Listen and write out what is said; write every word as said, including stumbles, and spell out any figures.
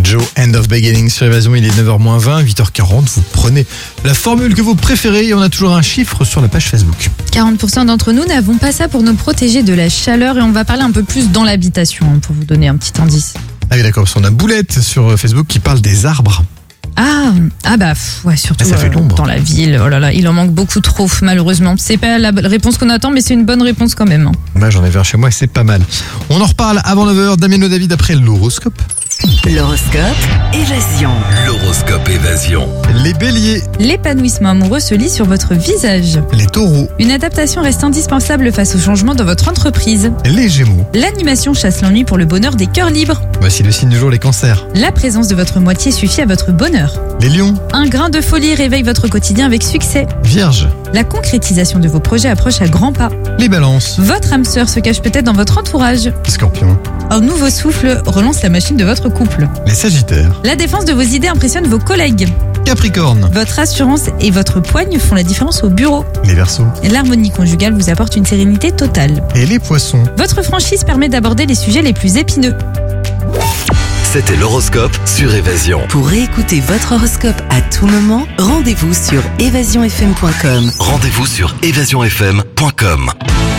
Joe, End of Beginning sur Évasion, il est neuf heures moins vingt, huit heures quarante, vous prenez la formule que vous préférez et on a toujours un chiffre sur la page Facebook. quarante pour cent d'entre nous n'avons pas ça pour nous protéger de la chaleur et on va parler un peu plus dans l'habitation hein, pour vous donner un petit indice. Ah oui d'accord, parce qu'on a Boulette sur Facebook qui parle des arbres. Ah, ah bah pff, ouais, surtout Ah, ça fait euh, l'ombre. dans la ville, oh là là, il en manque beaucoup trop malheureusement. C'est pas la réponse qu'on attend mais c'est une bonne réponse quand même. hein. Bah, j'en avais un chez moi et c'est pas mal. On en reparle avant neuf heures, Damien et David après l'horoscope. L'horoscope Évasion. L'horoscope Évasion. Les béliers, L'épanouissement amoureux se lit sur votre visage. les taureaux, Une adaptation reste indispensable face au changement dans votre entreprise. les gémeaux. L'animation chasse l'ennui pour le bonheur des cœurs libres. Voici le signe du jour, les cancers. La présence de votre moitié suffit à votre bonheur. Les lions, Un grain de folie réveille votre quotidien avec succès. vierges. La concrétisation de vos projets approche à grands pas. Les balances, Votre âme sœur se cache peut-être dans votre entourage. scorpions. Un nouveau souffle relance la machine de votre couple. Les sagittaires, La défense de vos idées impressionne vos collègues. capricornes. Votre assurance et votre poigne font la différence au bureau. Les verseaux L'harmonie conjugale vous apporte une sérénité totale. et les poissons. Votre franchise permet d'aborder les sujets les plus épineux. C'était l'horoscope sur Évasion. Pour réécouter votre horoscope à tout moment, rendez-vous sur évasion f m point com. Rendez-vous sur évasion f m point com.